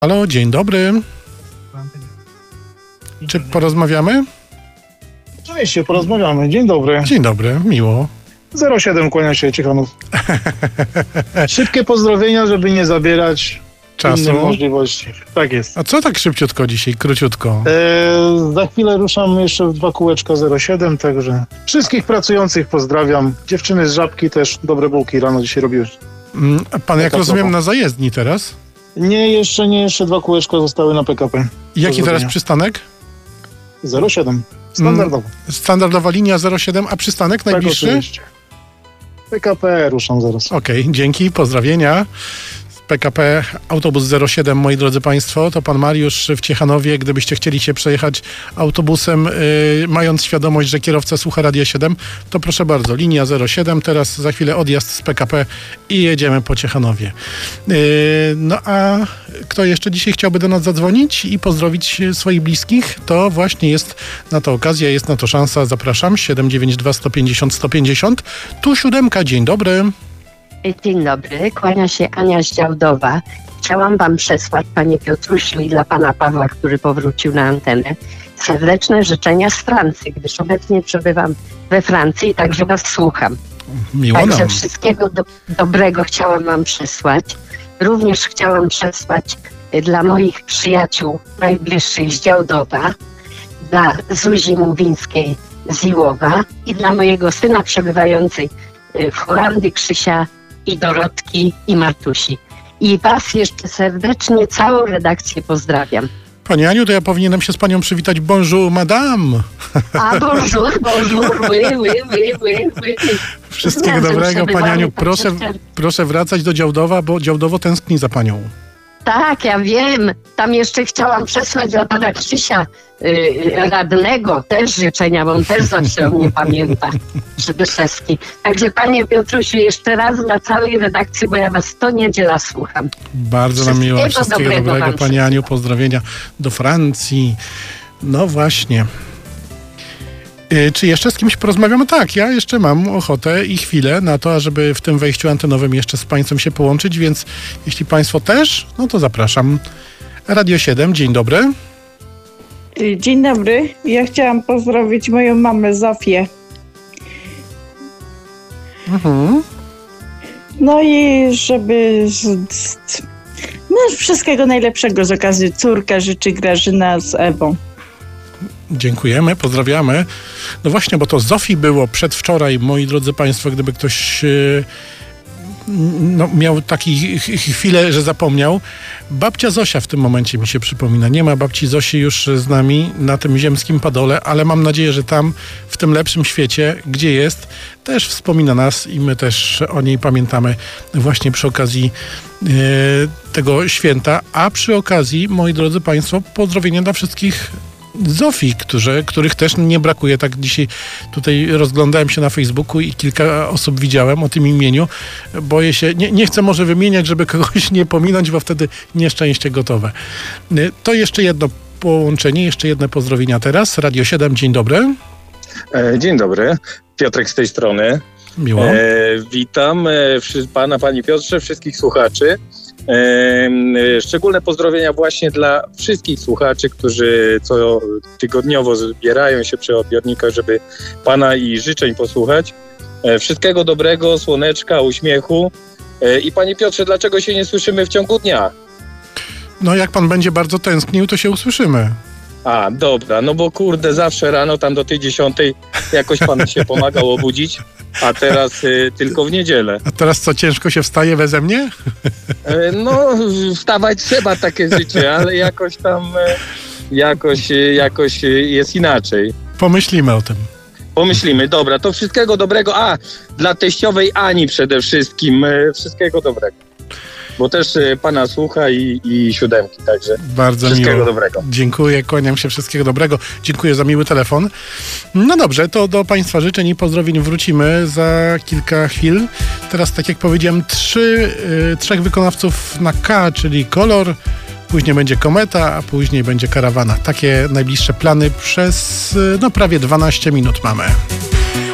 Halo, dzień dobry. Czy porozmawiamy? Oczywiście, porozmawiamy. Dzień dobry. Dzień dobry, miło. 07, kłania się Ciechanów. Szybkie pozdrowienia, żeby nie zabierać Czasu. innych możliwości. Tak jest. A co tak szybciutko dzisiaj, króciutko? Za chwilę ruszam jeszcze w 2 kółeczka 07, także wszystkich pracujących pozdrawiam. Dziewczyny z Żabki też dobre bułki rano dzisiaj robiły. A pan, jak rozumiem, na zajezdni teraz? Nie, jeszcze 2 kółeczka zostały na PKP. Jaki teraz przystanek? 07. Standardowo. Standardowa linia 07, a przystanek najbliższy? Tak, oczywiście. PKP ruszam zaraz. Okej, dzięki, pozdrowienia. PKP autobus 07, moi drodzy Państwo, to pan Mariusz w Ciechanowie. Gdybyście chcieli się przejechać autobusem, mając świadomość, że kierowca słucha Radia 7, to proszę bardzo, linia 07, teraz za chwilę odjazd z PKP i jedziemy po Ciechanowie. No a kto jeszcze dzisiaj chciałby do nas zadzwonić i pozdrowić swoich bliskich, to właśnie jest na to okazja, jest na to szansa. Zapraszam, 792 150 150. Tu 7, dzień dobry. Dzień dobry, kłania się Ania z Działdowa. Chciałam wam przesłać, panie Piotrusiu, i dla pana Pawła, który powrócił na antenę, serdeczne życzenia z Francji, gdyż obecnie przebywam we Francji i także was słucham. Miło Także nam. wszystkiego dobrego chciałam wam przesłać. Również chciałam przesłać dla moich przyjaciół najbliższych z Działdowa, dla Zuzi Mówińskiej z Iłowa i dla mojego syna przebywającej w Holandii, Krzysia i Dorotki i Martusi. I was jeszcze serdecznie, całą redakcję pozdrawiam. Pani Aniu, to ja powinienem się z panią przywitać. Bonjour, madame. A bonjour, oui. Wszystkiego dobrego, pani Aniu. Proszę wracać do Działdowa, bo Działdowo tęskni za panią. Tak, ja wiem. Tam jeszcze chciałam przesłać dla pana Krzysia radnego też życzenia, bo on też zawsze o mnie pamięta. Żybyszewski. Także panie Piotrusiu, jeszcze raz dla całej redakcji, bo ja was co niedziela słucham. Bardzo nam miło. Wszystkiego dobrego, pani Aniu. Pozdrowienia do Francji. No właśnie. Czy jeszcze z kimś porozmawiamy? Tak, ja jeszcze mam ochotę i chwilę na to, żeby w tym wejściu antenowym jeszcze z państwem się połączyć, więc jeśli państwo też, no to zapraszam. Radio 7, dzień dobry. Dzień dobry. Ja chciałam pozdrowić moją mamę Zofię. No i żeby wszystkiego najlepszego z okazji córka życzy Grażyna z Ewą. Dziękujemy, pozdrawiamy. No właśnie, bo to Zofii było przedwczoraj, moi drodzy państwo, gdyby ktoś miał taki chwilę, że zapomniał. Babcia Zosia w tym momencie mi się przypomina. Nie ma babci Zosi już z nami na tym ziemskim padole, ale mam nadzieję, że tam, w tym lepszym świecie, gdzie jest, też wspomina nas i my też o niej pamiętamy właśnie przy okazji tego święta. A przy okazji, moi drodzy państwo, pozdrowienia dla wszystkich Zofii, których też nie brakuje. Tak dzisiaj tutaj rozglądałem się na Facebooku i kilka osób widziałem o tym imieniu. Boję się, nie chcę może wymieniać, żeby kogoś nie pominąć, bo wtedy nieszczęście gotowe. To jeszcze jedno połączenie, jeszcze jedne pozdrowienia teraz. Radio 7, dzień dobry. Dzień dobry, Piotrek z tej strony. Miło. Witam pana, panie Piotrze, wszystkich słuchaczy. Szczególne pozdrowienia właśnie dla wszystkich słuchaczy, którzy co tygodniowo zbierają się przy odbiornikach, żeby pana i życzeń posłuchać. Wszystkiego dobrego, słoneczka, uśmiechu. I panie Piotrze, dlaczego się nie słyszymy w ciągu dnia? No jak pan będzie bardzo tęsknił, to się usłyszymy. A, dobra, no bo kurde, zawsze rano tam do tej 10 jakoś pan się pomagał obudzić, a teraz tylko w niedzielę. A teraz co, ciężko się wstaje beze mnie? No, wstawać trzeba, takie życie, ale jakoś tam, jakoś jest inaczej. Pomyślimy o tym. Pomyślimy, dobra, to wszystkiego dobrego, dla teściowej Ani przede wszystkim, wszystkiego dobrego. Bo też pana słucha i 7, także bardzo wszystkiego miło. dobrego. Dziękuję, kłaniam się, wszystkiego dobrego. Dziękuję za miły telefon. No dobrze, to do państwa życzeń i pozdrowień wrócimy za kilka chwil. Teraz, tak jak powiedziałem, trzech wykonawców na K, czyli Kolor, później będzie Kometa, a później będzie Karawana. Takie najbliższe plany przez prawie 12 minut mamy.